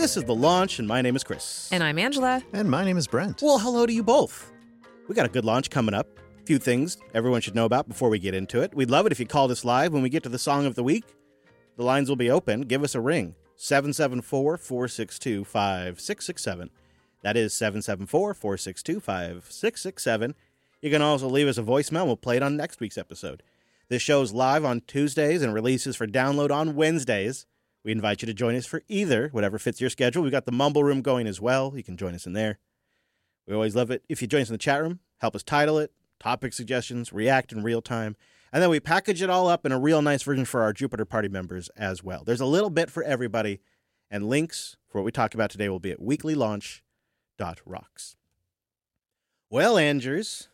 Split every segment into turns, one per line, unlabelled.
This is The Launch, and my name is Chris.
And I'm Angela.
And my name is Brent.
Well, hello to you both. We got a good launch coming up. A few things everyone should know about before we get into it. We'd love it if you called us live when we get to the song of the week. The lines will be open. Give us a ring. 774-462-5667. That is 774-462-5667. You can also leave us a voicemail and we'll play it on next week's episode. This show's live on Tuesdays and releases for download on Wednesdays. We invite you to join us for either, whatever fits your schedule. We've got the Mumble Room going as well. You can join us in there. We always love it if you join us in the chat room, help us title it, topic suggestions, react in real time, and then we package it all up in a real nice version for our Jupiter Party members as well. There's a little bit for everybody, and links for what we talk about today will be at weeklylaunch.rocks. Well, Andrews,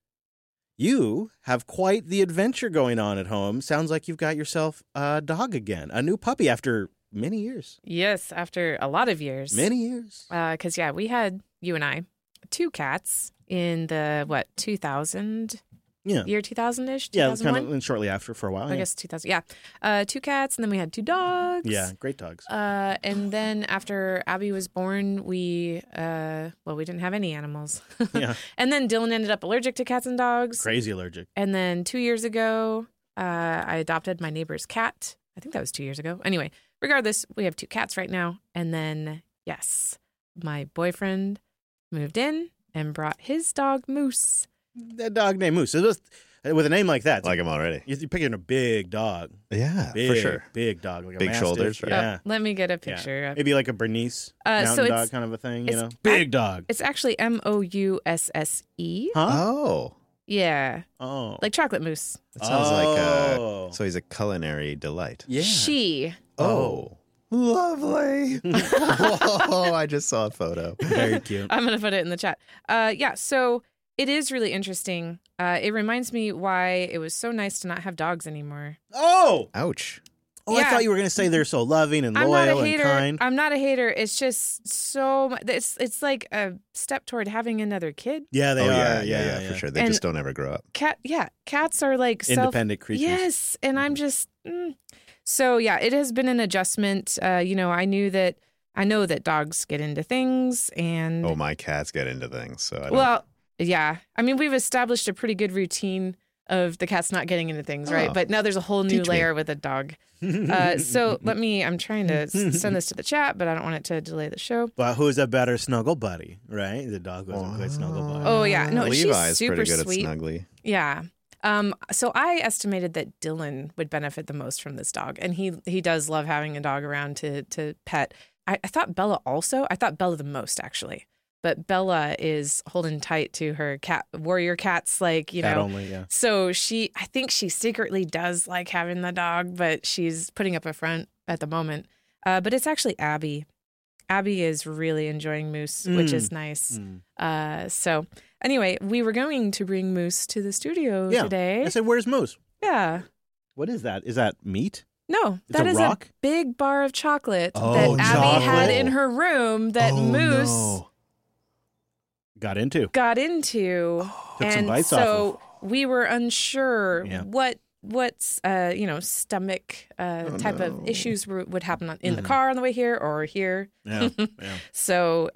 you have quite the adventure going on at home. Sounds like you've got yourself a dog again, a new puppy after many years.
Yes, after a lot of years.
Many years.
Because, we had, you and I, 2 cats in the, 2000?
Yeah.
Year 2000-ish?
Yeah, it was
2001?
kind of shortly after for a while.
I guess 2000. Yeah. 2 cats, and then we had 2 dogs.
Yeah, great dogs.
And then after Abby was born, we didn't have any animals.
Yeah.
And then Dylan ended up allergic to cats and dogs.
Crazy allergic.
And then 2 years ago, I adopted my neighbor's cat. I think that was 2 years ago. Anyway, regardless, we have 2 cats right now. And then, yes, my boyfriend moved in and brought his dog, Moose.
That dog named Moose. With a name like that.
Like him already.
You're picking a big dog.
Yeah,
Big,
for sure.
Big dog. Like a
Big
mastiff.
shoulders, right?
Yeah.
Let me get a picture.
Yeah. Maybe like a Bernice
so
mountain
it's-
dog kind of a thing, you
it's
know? Big dog.
It's actually Mousse.
Huh?
Oh.
Yeah.
Oh.
Like chocolate mousse.
That sounds
Oh.
like so he's a culinary delight.
Yeah.
She.
Oh. Lovely. Whoa, I just saw a photo.
Very cute.
I'm going to put it in the chat. So it is really interesting. It reminds me why it was so nice to not have dogs anymore.
Oh!
Ouch.
Oh, I
Yeah.
thought you were going to say they're so loving and
I'm not
loyal
a
and
hater.
kind.
I'm not a hater. It's just so it's like a step toward having another kid.
Yeah, they are.
Yeah, for sure. They
And-
just don't ever grow up.
Cats are like
Independent creatures.
Yes, and I'm just so it has been an adjustment. I know that dogs get into things, and
Oh, my cats get into things. So I don't,
well, yeah. I mean, we've established a pretty good routine of the cats not getting into things, right?
Oh.
But now there's a whole new
Teach me.
layer with a dog. So I'm trying to send this to the chat, but I don't want it to delay the show.
Well, who's a better snuggle buddy, right? The dog was a good snuggle buddy.
Oh, yeah. No, she's
Levi's
super
pretty good
sweet.
at snuggly.
Yeah. So I estimated that Dylan would benefit the most from this dog, and he does love having a dog around to pet. I thought Bella also. I thought Bella the most, actually. But Bella is holding tight to her warrior cats,
Cat only, yeah.
So I think she secretly does like having the dog, but she's putting up a front at the moment. But it's actually Abby. Abby is really enjoying Moose, which is nice. So anyway, we were going to bring Moose to the studio today.
I said, where's Moose?
Yeah.
What is that? Is that meat?
No,
It's
that
a
is
rock?
a big bar of chocolate
Oh,
that Abby had
chocolate.
in her room that
Oh,
Moose
no.
Got into.
got into.
Took some
And
bites
so
off
we were unsure
Yeah.
what's stomach type
no.
of issues would happen in the car on the way here or here.
Yeah. Yeah.
So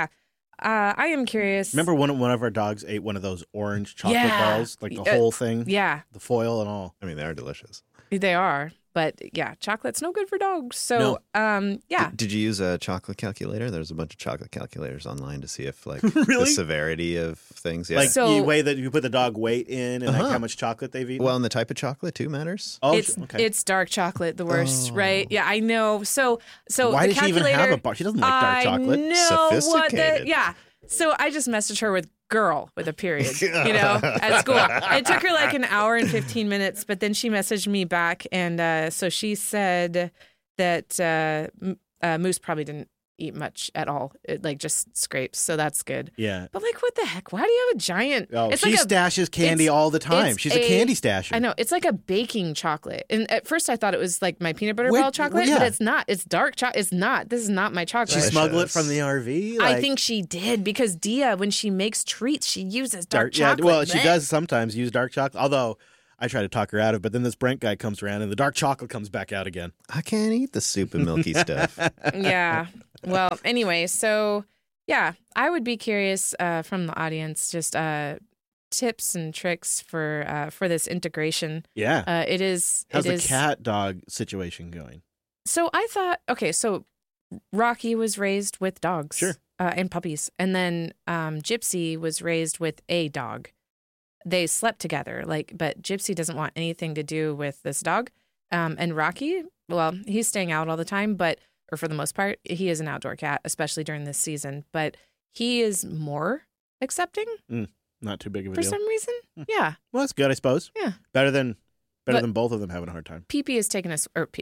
I am curious.
Remember one of our dogs ate one of those orange chocolate
Yeah.
balls? Like the whole thing?
Yeah,
The foil and all.
I mean, they are delicious.
they are. But yeah, chocolate's no good for dogs. So
Did you use a chocolate calculator? There's a bunch of chocolate calculators online to see if like
Really?
the severity of things. Yeah.
Like
So-
you weigh that you put the dog weight in and like
Uh-huh.
how much chocolate they've eaten?
well, and the type of chocolate too matters.
oh,
it's dark chocolate, the worst, right? Yeah, I know. So
Why
the
does she even have
calculator-
a bar? She doesn't like dark chocolate.
I know
Sophisticated.
yeah. So I just messaged her with girl with a period, at school. It took her like an hour and 15 minutes, but then she messaged me back. And so she said that Moose probably didn't eat much at all. It like just scrapes. So that's good.
Yeah.
But like, what the heck? Why do you have a giant?
Oh,
It's
she
like a-
stashes candy
it's-
all the time.
it's
She's a candy stasher.
I know. It's like a baking chocolate. And at first I thought it was like my peanut butter
Wait,
ball chocolate,
yeah.
but it's not. It's dark chocolate. It's not. This is not my
She
chocolate.
Delicious.
smuggled it from the RV.
I think she did because Dia, when she makes treats, she uses dark chocolate.
Yeah, well, she
Blech.
does sometimes use dark chocolate. Although I try to talk her out of it, but then this Brent guy comes around and the dark chocolate comes back out again.
I can't eat the soup and milky stuff.
Yeah. Well, anyway, so yeah, I would be curious from the audience, just tips and tricks for this integration.
Yeah.
It is.
How's
it
the
is,
cat dog situation going?
So I thought, okay, so Rocky was raised with dogs,
Sure.
And puppies, and then Gypsy was raised with a dog. They slept together, but Gypsy doesn't want anything to do with this dog. And Rocky, well, he's staying out all the time, or for the most part, he is an outdoor cat, especially during this season. But he is more accepting
Not too big of a
for
deal.
some reason. Yeah,
Well, that's good, I suppose.
Yeah.
Better than
But-
both of them having a hard time.
PP has taken us, or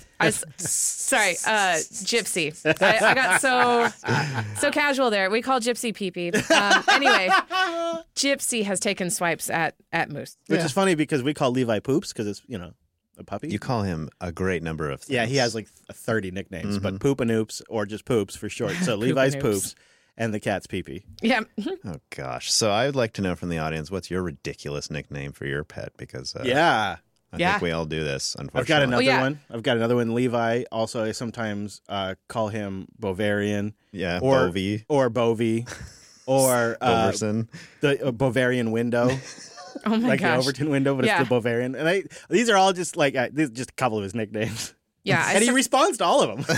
Gypsy. I got so casual there. We call Gypsy PP. Anyway, Gypsy has taken swipes at Moose.
Which is funny because we call Levi Poops because it's, a puppy.
You call him a great number of things.
Yeah, he has like 30 nicknames, but Poop and Oops or just Poops for short. So
Poop
Levi's
and Oops.
Poops and the cat's Pee-Pee.
Yeah.
Oh, gosh. So I would like to know from the audience, what's your ridiculous nickname for your pet? Because
Yeah.
I
Yeah.
think we all do this, unfortunately.
I've got another
yeah.
one. I've got another one. Levi. Also, I sometimes call him Bovarian
Yeah,
or
Bovie,
or Bovie or
Boverson.
the Bavarian window,
Oh my
like the
gosh.
Overton window, but
Yeah.
it's the Bavarian. And these are all just like these are just a couple of his nicknames.
Yeah.
And he responds to all of them.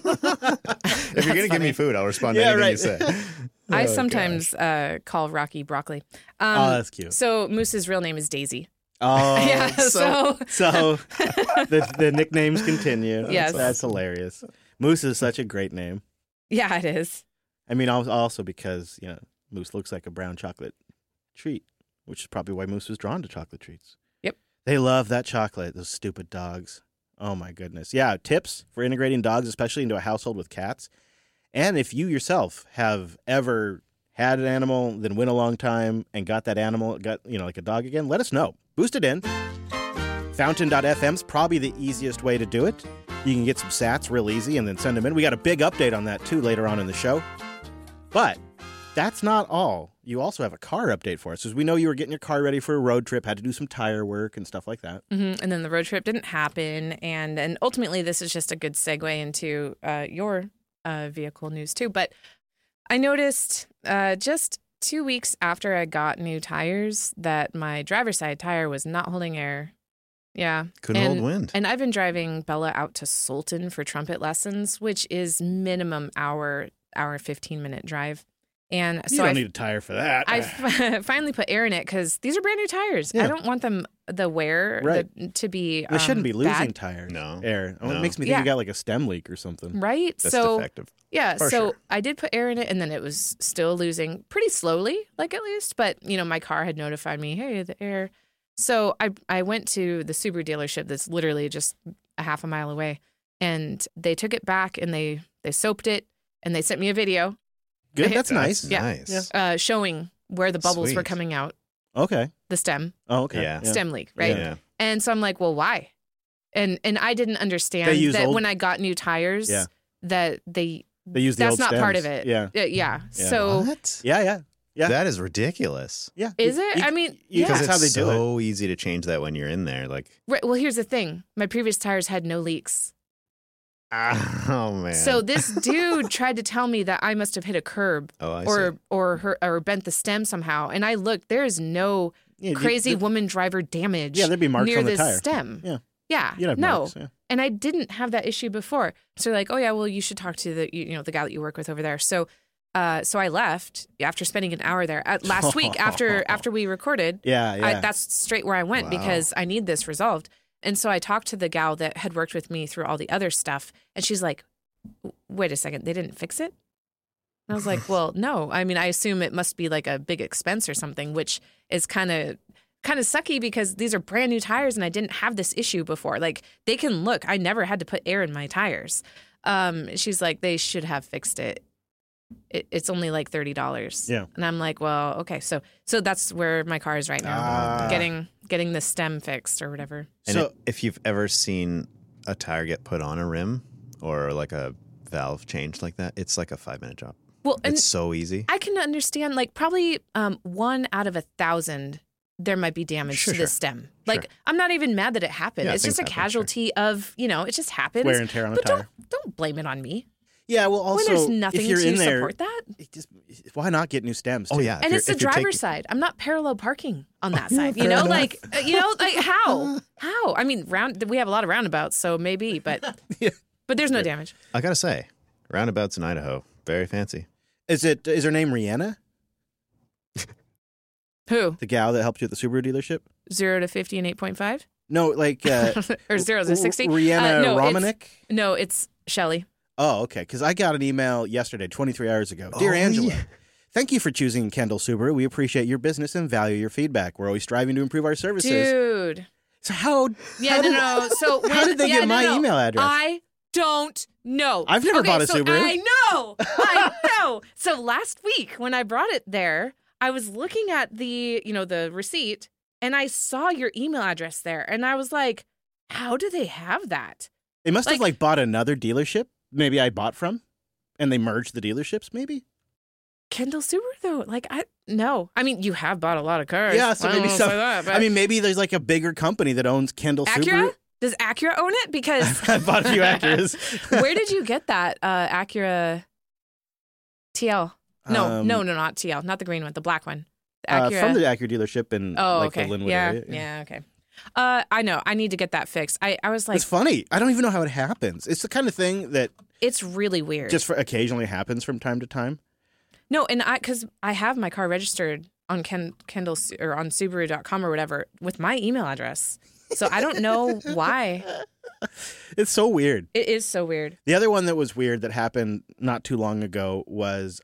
If you're going to give me food, I'll respond to
Yeah,
anything
right.
you say.
I
Oh,
sometimes call Rocky Broccoli.
Oh, that's cute.
So Moose's real name is Daisy.
Oh,
Yeah. So
the nicknames continue.
Yes.
That's hilarious. Moose is such a great name.
yeah, it is.
I mean, also because Moose looks like a brown chocolate treat, which is probably why Moose was drawn to chocolate treats.
Yep.
They love that chocolate. Those stupid dogs. Oh my goodness. Yeah. Tips for integrating dogs, especially into a household with cats. And if you yourself have ever had an animal, then went a long time and got that animal, like a dog again, let us know. Boost it in. Fountain.fm's probably the easiest way to do it. You can get some sats real easy and then send them in. We got a big update on that too later on in the show. But that's not all. You also have a car update for us, as we know you were getting your car ready for a road trip, had to do some tire work and stuff like that.
Mm-hmm. And then the road trip didn't happen. And ultimately, this is just a good segue into your vehicle news, too. But I noticed just 2 weeks after I got new tires that my driver's side tire was not holding air. Yeah.
Couldn't hold wind.
And I've been driving Bella out to Sultan for trumpet lessons, which is minimum hour 15-minute drive. And
You
so
don't need a tire for that.
I finally put air in it because these are brand new tires.
Yeah.
I don't want them, the wear,
Right.
to be
They shouldn't be losing
bad.
tires.
No.
Air. Oh,
No.
It makes me think
Yeah.
you got like a stem leak or something.
Right?
That's
so
defective.
yeah,
For
so
sure.
I did put air in it, and then it was still losing pretty slowly, at least. But my car had notified me, hey, the air. So I went to the Subaru dealership that's literally just a half a mile away, and they took it back and they soaped it, and they sent me a video
Good. That's nice.
Yeah.
Nice.
Yeah.
showing where the bubbles were
Sweet.
coming out,
Okay.
the stem
Oh, okay.
Yeah.
stem leak, right?
Yeah.
And so I'm like, well, why? And I didn't understand
They use
that
old-
when I got new tires,
Yeah.
that they
They use the
that's
old
not part
stems.
of it.
Yeah.
Yeah.
Yeah.
So
What?
Yeah.
That is ridiculous.
Yeah.
is it? I mean, yeah.
Because
That's how
it's
they do it.
so easy to change that when you're in there. Like,
Right, well, here's the thing. My previous tires had no leaks.
oh man.
So this dude tried to tell me that I must have hit a curb
oh, I see.
or bent the stem somehow. And I looked, there is no
Yeah,
crazy woman driver damage
Yeah, there'd be marks
near
on the
this
tire.
stem.
Yeah.
Yeah.
You'd have
no.
marks, yeah.
And I didn't have that issue before. So they're like, oh yeah, well you should talk to the guy that you work with over there. So I left after spending an hour there last week after we recorded.
Yeah.
That's straight where I went
Wow.
because I need this resolved. And so I talked to the gal that had worked with me through all the other stuff, and she's like, "Wait a second, they didn't fix it?" And I was like, "Well, no. I mean, I assume it must be like a big expense or something, which is kind of sucky because these are brand new tires and I didn't have this issue before. Like they can look. I never had to put air in my tires." She's like, "They should have fixed it. It's only like $30."
Yeah.
And I'm like, "Well, okay. So that's where my car is right now,
Ah.
getting the stem fixed or whatever."
And
So-
if you've ever seen a tire get put on a rim or like a valve changed like that, it's like a 5-minute job.
Well, and
It's so easy.
I can understand like probably 1 out of 1,000 there might be damage to the
Sure.
stem. Like, I'm not even mad that it happened.
Yeah,
it's just a
things happen,
casualty of, it just happens.
Wear and tear on a
but
tire.
don't blame it on me.
Yeah, well, also,
when there's nothing
if you're
to
in there,
support that.
why not get new stems?
Oh
too?
yeah,
And it's the driver's side. I'm not parallel parking on that side. You know, like how? How? I mean, we have a lot of roundabouts, so maybe, but
Yeah.
but there's no damage.
I gotta say, roundabouts in Idaho, very fancy.
Is her name Rihanna?
Who?
The gal that helped you at the Subaru dealership?
0 to 50 and 8.5?
No, like
Or 0 to 60?
Rihanna
No,
Romanek?
No, it's Shelly.
Oh, okay. Because I got an email yesterday, 23 hours ago. Dear Angela, thank you for choosing Kendall Subaru. We appreciate your business and value your feedback. We're always striving to improve our services.
Dude.
So how?
Yeah, no. So
how did they get my email address?
I don't know.
I've never bought a Subaru.
I know. So last week when I brought it there, I was looking at the receipt and I saw your email address there and I was like, how do they have that?
They must have bought another dealership. Maybe I bought from, and they merged the dealerships. Maybe.
Kendall Subaru though, no. I mean, you have bought a lot of cars.
Yeah, so
I don't
maybe
wanna
some.
say that, but
I mean, maybe there's like a bigger company that owns Kendall
Acura.
Subaru.
Does Acura own it? Because
I bought a few Acuras.
where did you get that Acura TL? No, not TL, not the green one, the black one. The Acura.
From the Acura dealership in
okay.
the Linwood
yeah.
area.
Yeah, okay. I know. I need to get that fixed. I was like,
It's funny. I don't even know how it happens. It's the kind of thing that
it's really weird.
just occasionally happens from time to time.
No, and because I have my car registered on Kendall or on Subaru.com or whatever with my email address. So I don't know why.
It's so weird.
It is so weird.
The other one that was weird that happened not too long ago was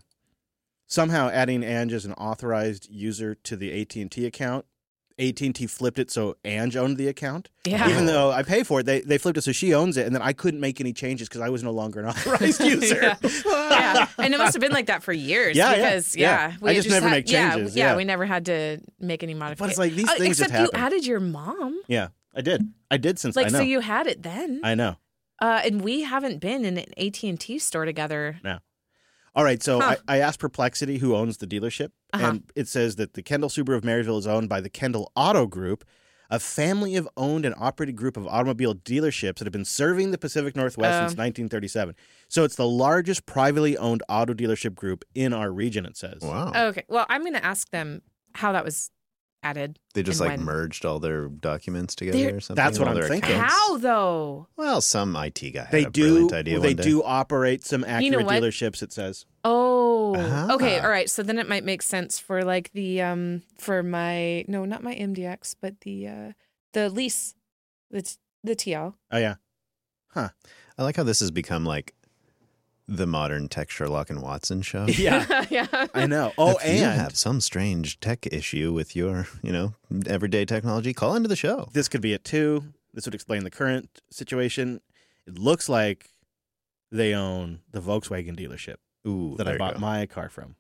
somehow adding Ange as an authorized user to the AT&T account. AT&T flipped it so Ange owned the account.
Yeah.
Even though I pay for it, they flipped it so she owns it, and then I couldn't make any changes because I was no longer an authorized user.
Yeah. And it must have been like that for years.
Yeah,
because,
yeah. I just never make changes.
Yeah, we never had to make any modifications.
But it's like these things
except
just happen.
you added your mom.
Yeah, I did. I did since I know.
So you had it then.
I know.
And we haven't been in an AT&T store together.
No. All right, so I asked Perplexity who owns the dealership, and it says that the Kendall Subaru of Marysville is owned by the Kendall Auto Group, a family of owned and operated group of automobile dealerships that have been serving the Pacific Northwest since 1937. So it's the largest privately owned auto dealership group in our region, it says.
Wow.
Okay. Well, I'm going to ask them how that was added.
They just
and
like
when.
merged all their documents together or something.
That's what
all
I'm
their
thinking.
accounts?
How though?
Well, some IT guy had
They
a brilliant idea
They
one day.
do operate some Acura
You know what?
dealerships, it says.
Oh,
Ah.
okay. All right. So then it might make sense for like the for my not my MDX, but the lease, the TL.
Oh, yeah.
I like how this has become like the modern tech Sherlock and Watson show.
Yeah,
Yeah.
I know. Oh,
If you
and
have some strange tech issue with your, everyday technology, call into the show.
this could be it too. This would explain the current situation. It looks like they own the Volkswagen dealership
Ooh,
that I
there you
bought
go.
my car from.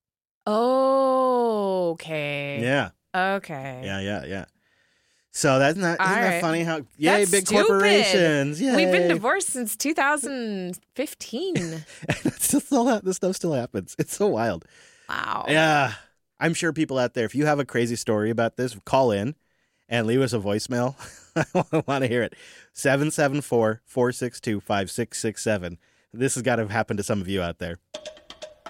Okay.
Yeah.
Okay.
Yeah. So isn't that
All right.
funny how
That's
big
stupid.
corporations. Yay.
We've been divorced since 2015.
This stuff still happens. It's so wild.
Wow.
Yeah. I'm sure people out there, if you have a crazy story about this, call in and leave us a voicemail. I want to hear it. 774-462-5667. This has got to happen to some of you out there.